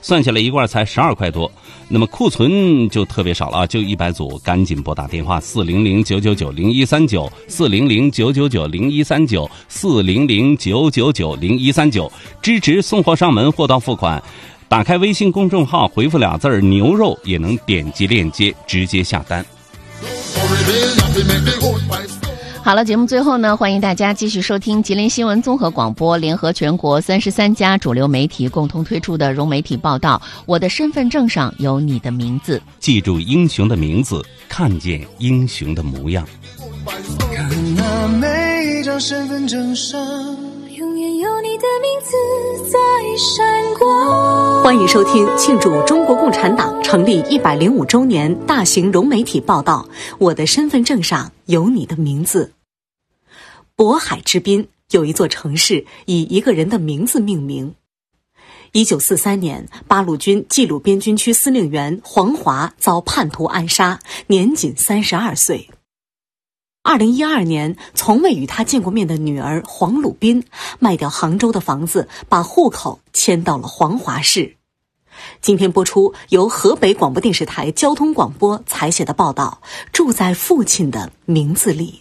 算下来一罐才12块多。那么库存就特别少了，就100组，赶紧拨打电话400-999-0139 400-999-0139 400-999-0139，支持送货上门，货到付款。打开微信公众号，回复2字牛肉，也能点击链接直接下单。 好了，节目最后呢，欢迎大家继续收听吉林新闻综合广播联合全国33家主流媒体共同推出的融媒体报道。我的身份证上有你的名字， 记住英雄的名字，看见英雄的模样。 看那每一张身份证上，永远有你的名字在闪光。 欢迎收听庆祝中国共产党成立105周年大型融媒体报道。我的身份证上有你的名字。渤海之滨有一座城市以一个人的名字命名。1943年，八路军冀鲁边军区司令员黄华遭叛徒暗杀，年仅32岁。2012年，从未与他见过面的女儿黄鲁滨卖掉杭州的房子，把户口迁到了黄华市。今天播出由河北广播电视台交通广播采写的报道《住在父亲的名字里》。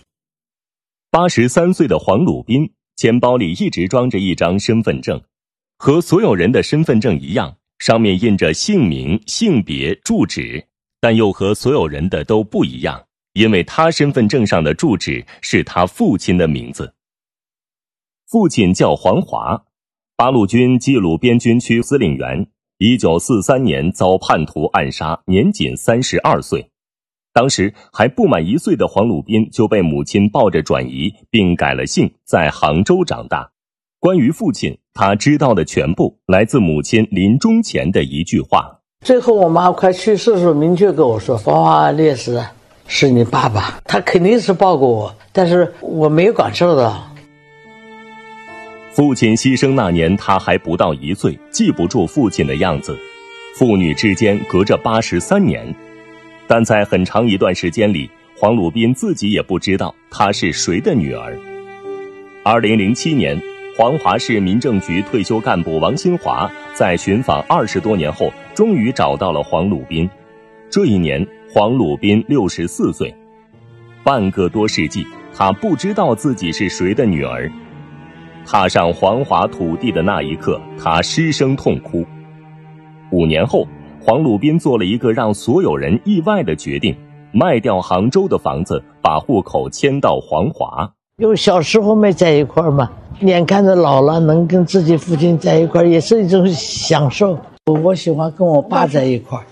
83岁的黄鲁滨钱包里一直装着一张身份证，和所有人的身份证一样，上面印着姓名、性别、住址，但又和所有人的都不一样，因为他身份证上的住址是他父亲的名字。父亲叫黄华，八路军冀鲁边军区司令员，1943年遭叛徒暗杀，年仅32岁。当时还不满1岁的黄鲁滨就被母亲抱着转移，并改了姓，在杭州长大。关于父亲，他知道的全部来自母亲临终前的一句话。 最后我妈快去世的时候明确跟我说，黄华烈士是你爸爸，他肯定是抱过我，但是我没有感受到。 父亲牺牲那年他还不到1岁，记不住父亲的样子。父女之间隔着83年，但在很长一段时间里，黄鲁滨自己也不知道她是谁的女儿。2007年，黄华市民政局退休干部王新华在寻访20多年后，终于找到了黄鲁滨。这一年，黄鲁滨64岁，半个多世纪，他不知道自己是谁的女儿。踏上黄华土地的那一刻，他失声痛哭。5年后，黄鲁滨做了一个让所有人意外的决定，卖掉杭州的房子，把户口迁到黄华。 因为小时候没在一块嘛，眼看着老了能跟自己父亲在一块，也是一种享受。我喜欢跟我爸在一块。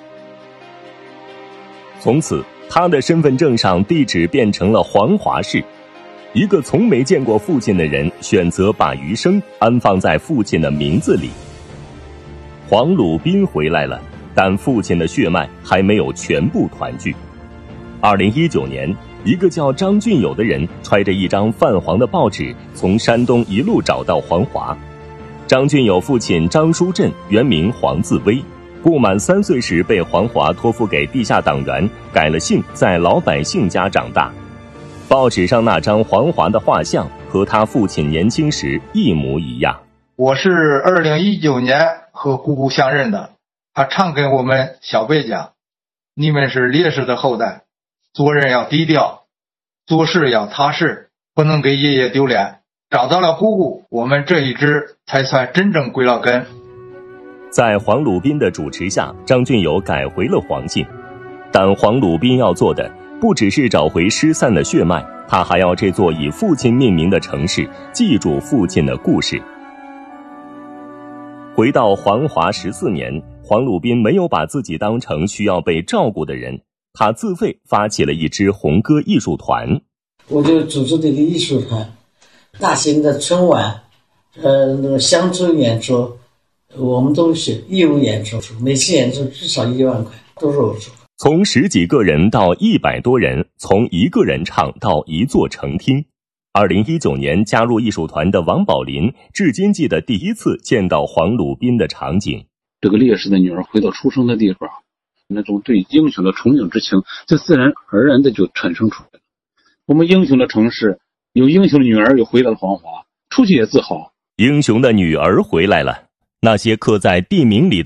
从此，他的身份证上地址变成了黄华市。一个从没见过父亲的人，选择把余生安放在父亲的名字里。黄鲁滨回来了，但父亲的血脉还没有全部团聚。2019年，一个叫张俊友的人揣着一张泛黄的报纸，从山东一路找到黄华。张俊友父亲张书镇原名黄自威，不满3岁时被黄华托付给地下党员，改了姓，在老百姓家长大。报纸上那张黄华的画像和他父亲年轻时一模一样。 我是2019年和姑姑相认的，他常跟我们小辈讲，你们是烈士的后代，做人要低调，做事要踏实，不能给爷爷丢脸。找到了姑姑，我们这一支才算真正归了根。 在黄鲁滨的主持下，张俊友改回了黄姓，但黄鲁滨要做的不只是找回失散的血脉，他还要这座以父亲命名的城市记住父亲的故事。回到黄华14年，黄鲁滨没有把自己当成需要被照顾的人，他自费发起了一支红歌艺术团。 我就组织了一个艺术团，大型的春晚，那个乡村演出，我们都是义务演出，每次演出至少1万块，都是我出。 从10几个人到100多人，从一个人唱到一座城厅。2019年加入艺术团的王宝林至今记得第一次见到黄鲁滨的场景。 这个烈士的女儿回到出生的地方，那种对英雄的崇敬之情就自然而然的就产生出来了。我们英雄的城市有英雄的女儿又回到了黄华，出去也自豪。 英雄的女儿回来了，那些刻在地名里的